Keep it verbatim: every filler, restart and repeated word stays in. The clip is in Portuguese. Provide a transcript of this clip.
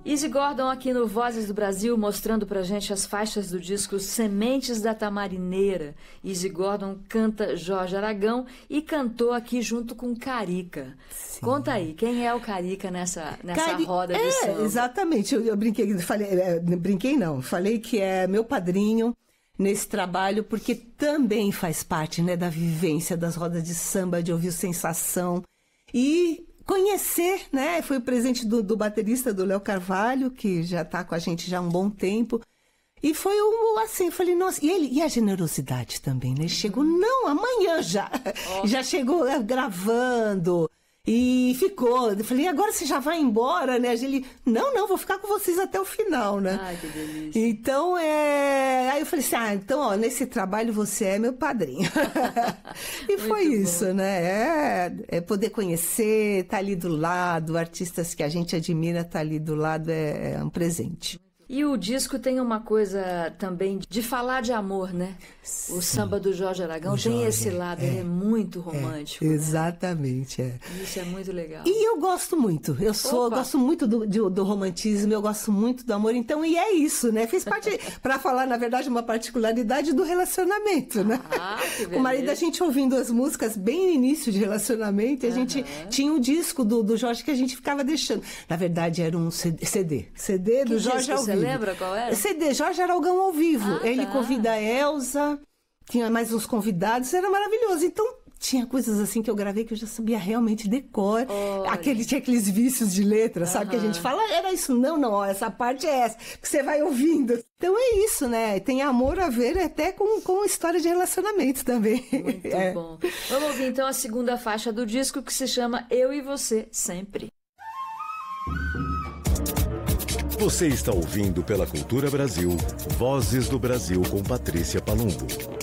Easy Gordon aqui no Vozes do Brasil, mostrando pra gente as faixas do disco Sementes da Tamarineira. Easy Gordon canta Jorge Aragão e cantou aqui junto com Carica. Sim. Conta aí, quem é o Carica nessa, nessa Cari... roda de é, samba? Exatamente, eu, eu brinquei, falei, é, brinquei não, falei que é meu padrinho nesse trabalho, porque também faz parte, né, da vivência das rodas de samba, de ouvir o Sensação e conhecer, né? Foi o presente do, do baterista, do Léo Carvalho, que já está com a gente já há um bom tempo. E foi um, assim, eu falei, nossa, e ele, e a generosidade também, né? Ele chegou, não, amanhã já. Oh. Já chegou é, gravando. E ficou, eu falei, agora você já vai embora, né? Ele, não, não, vou ficar com vocês até o final, né? Ai, que delícia. Então, é... aí eu falei assim, ah, então, ó, nesse trabalho você é meu padrinho. E foi isso, bom. Né? É, é poder conhecer, tá ali do lado, artistas que a gente admira, tá ali do lado, é, é um presente. E o disco tem uma coisa também de falar de amor, né? Sim. O samba do Jorge Aragão o tem Jorge, esse lado, é, ele é muito romântico. É, né? Exatamente, é. Isso é muito legal. E eu gosto muito, eu sou, eu gosto muito do, do, do romantismo, eu gosto muito do amor, então, e é isso, né? Fez parte, para falar, na verdade, uma particularidade do relacionamento, né? Ah, que beleza. O marido da gente ouvindo as músicas bem no início de relacionamento, e a gente uhum. tinha um disco do, do Jorge que a gente ficava deixando. Na verdade, era um C D. C D, C D do que Jorge disco, ao vivo. Você lembra qual era? C D, Jorge Aragão ao vivo. Ah, ele tá. convida a Elza, tinha mais uns convidados, era maravilhoso. Então, tinha coisas assim que eu gravei que eu já sabia realmente decor. Aquele, tinha aqueles vícios de letra, sabe? Uhum. Que a gente fala, ah, era isso. Não, não, ó, essa parte é essa, que você vai ouvindo. Então é isso, né? Tem amor a ver até com, com história de relacionamento também. Muito é. bom. Vamos ouvir então a segunda faixa do disco, que se chama Eu e Você Sempre. Você está ouvindo pela Cultura Brasil, Vozes do Brasil com Patrícia Palumbo.